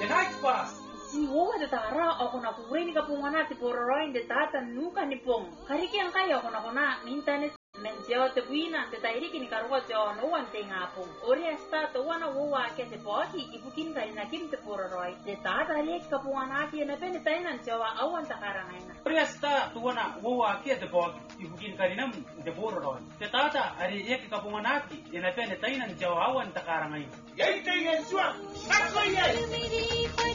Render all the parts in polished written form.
night pass. Si wowa de tara ako na kuwini ka pungana ti pororoin de tata nuka ni pong. Karikian kaya ako na internet menjao te buina te tairi kini karuwa jao no wan te ngapong. Ori asta to wana wowa ke te poki ibukin kari na kim te pororoi. De tata riek ka pungana ti na pene tainan jawa awan takarangaina. Ori asta to wana wowa ke te poki ibukin kari nam te pororoi. Te tata ari riek ka pungana ti na pene tainan jawa awan takarangaina. Yai te yeswa. Sako yai.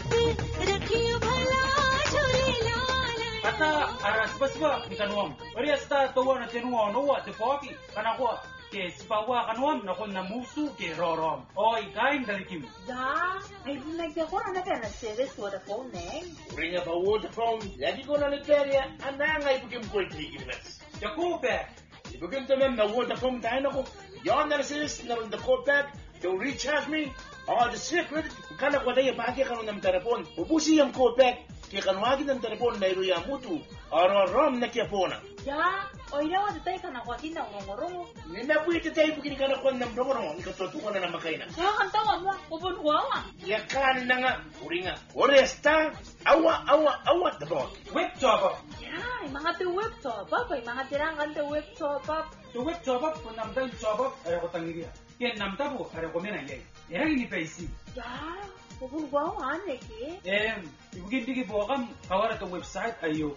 Ata aras basba di kanuam. Ori asta to wana tenua noa te poki kana ko ke sipawa kanuam na kon na musu ke rorom. Oi kain dari kim. Ja, ay bunag ko na pena service for the phone eh. Ringa pa Vodafone. Lagi ko na Liberia. Anangay bugim ko ikikinas. Jakobe. Ibugin to na Vodafone tayo ko. Yon na service na the call back to recharge me. The secret kana ko dai ba ke kanu ng telepon. Ubusi yung call back. Kaya kanwagin ng telepon na iruya mutu. Rom na kaya po na. Ja, oira wa tay kana ko tin na ngorong. Ninabuiti tayo bugin kana ko ng bromoro. Ikatutukan na makaina. Ja kan tawa mo ubon wawa. Yakan na nga. Uringa. Oresta. Awa tabon. Web job. Ja, mga te web job pa, mga tirang kan te web job pa. To web job ko nam dai job ay ko tangiria. Ken nam tabu ay ko mena yai. Era ini paisi. Ja, ubon wawa ane ke. Ibugin digi bokam kawara to website ayo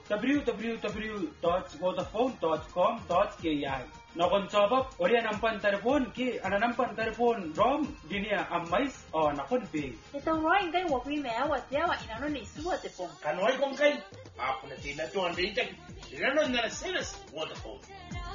www.vodafone.com.ki. Nakon job ori nampan telepon ki ana nampan telepon rom dinia amais o nakon be. Ito roin kay wa pi mea wa tia wa inano ni suwa te pong. Kanoy kong kay. Ako na tina to ang dito. Sinanod na na silas Vodafone.